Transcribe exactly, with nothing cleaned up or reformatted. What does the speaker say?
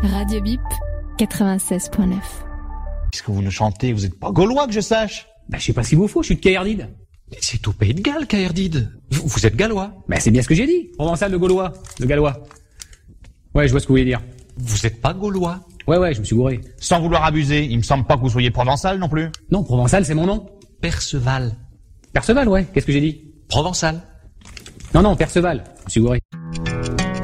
Radio Bip, quatre-vingt-seize point neuf. Puisque vous nous chantez, vous êtes pas gaulois que je sache. Bah, je sais pas s'il vous faut, je suis de Caerdide. Mais c'est au Pays de Galles, Caerdide. Vous, vous êtes gallois. Bah, c'est bien ce que j'ai dit. Provençal de Gaulois, de Gallois. Ouais, je vois ce que vous voulez dire. Vous êtes pas gaulois. Ouais, ouais, je me suis gouré. Sans vouloir abuser, il me semble pas que vous soyez provençal non plus. Non, Provençal, c'est mon nom. Perceval. Perceval, ouais. Qu'est-ce que j'ai dit? Provençal. Non, non, Perceval. Je me suis gouré.